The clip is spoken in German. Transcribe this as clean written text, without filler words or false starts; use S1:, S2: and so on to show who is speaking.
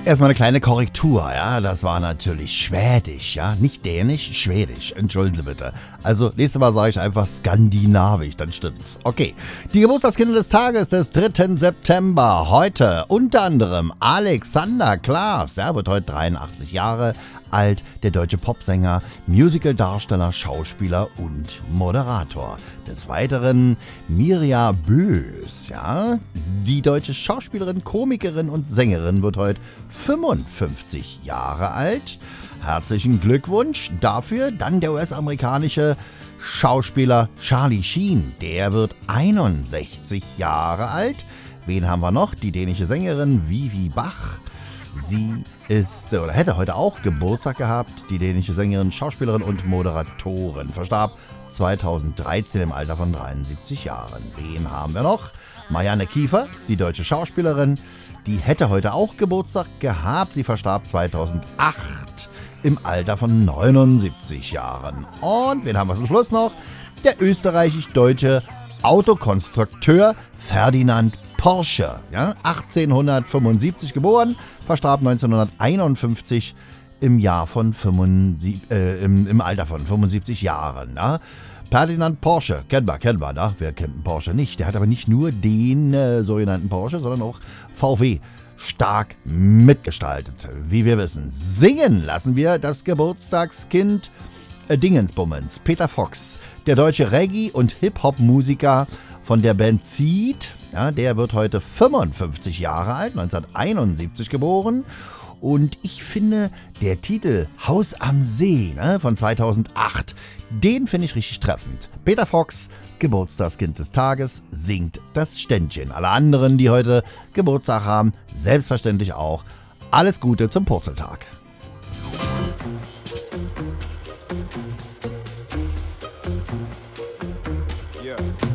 S1: Erstmal eine kleine Korrektur, ja, das war natürlich Schwedisch, ja, nicht Dänisch, Schwedisch, entschuldigen Sie bitte. Also, nächstes Mal sage ich einfach Skandinavisch, dann stimmt's. Okay, die Geburtstagskinder des Tages des 3. September, heute unter anderem Alexander Klavs, er wird heute 83 Jahre alt, der deutsche Popsänger, Musicaldarsteller, Schauspieler und Moderator. Des Weiteren Mirja Bös, ja, die deutsche Schauspielerin, Komikerin und Sängerin wird heute 55 Jahre alt. Herzlichen Glückwunsch dafür. Dann der US-amerikanische Schauspieler Charlie Sheen, der wird 61 Jahre alt. Wen haben wir noch? Die dänische Sängerin Vivi Bach. Sie ist oder hätte heute auch Geburtstag gehabt. Die dänische Sängerin, Schauspielerin und Moderatorin. Verstarb 2013 im Alter von 73 Jahren. Wen haben wir noch? Marianne Kiefer, die deutsche Schauspielerin. Die hätte heute auch Geburtstag gehabt. Sie verstarb 2008 im Alter von 79 Jahren. Und wen haben wir zum Schluss noch? Der österreichisch-deutsche Autokonstrukteur Ferdinand Porsche, ja, 1875 geboren, verstarb 1951 im Alter von 75 Jahren. Ja. Ferdinand Porsche, kennen wir, ne? Wer kennt einen Porsche nicht? Der hat aber nicht nur den sogenannten Porsche, sondern auch VW stark mitgestaltet, wie wir wissen. Singen lassen wir das Geburtstagskind Dingensbummens, Peter Fox, der deutsche Reggae- und Hip-Hop-Musiker von der Band Seed. Ja, der wird heute 55 Jahre alt, 1971 geboren. Und ich finde, der Titel Haus am See, ne, von 2008, den finde ich richtig treffend. Peter Fox, Geburtstagskind des Tages, singt das Ständchen. Alle anderen, die heute Geburtstag haben, selbstverständlich auch. Alles Gute zum Purzeltag.
S2: Yeah.